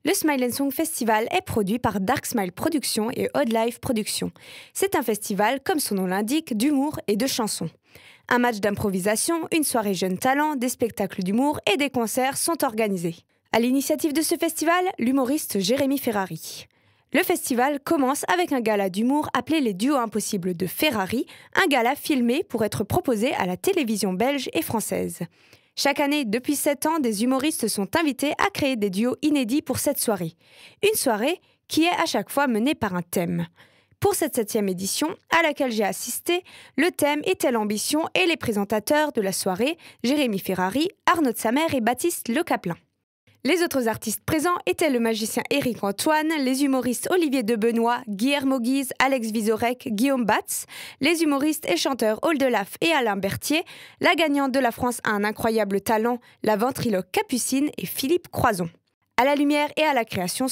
Le Smile Song Festival est produit par Dark Smile Productions et Odd Life Productions. C'est un festival, comme son nom l'indique, d'humour et de chansons. Un match d'improvisation, une soirée jeunes talents, des spectacles d'humour et des concerts sont organisés. À l'initiative de ce festival, l'humoriste Jérémy Ferrari. Le festival commence avec un gala d'humour appelé les Duos Impossibles de Ferrari, un gala filmé pour être proposé à la télévision belge et française. Chaque année, depuis 7 ans, des humoristes sont invités à créer des duos inédits pour cette soirée. Une soirée qui est à chaque fois menée par un thème. Pour cette 7e édition, à laquelle j'ai assisté, le thème était l'ambition et les présentateurs de la soirée, Jérémy Ferrari, Arnaud de Samer et Baptiste Le Caplin. Les autres artistes présents étaient le magicien Éric Antoine, les humoristes Olivier Debenoît, Guillermo Guise, Alex Vizorek, Guillaume Batz, les humoristes et chanteurs Oldelaf et Alain Berthier, la gagnante de la France a un incroyable talent, la ventriloque Capucine et Philippe Croison. À la lumière et à la création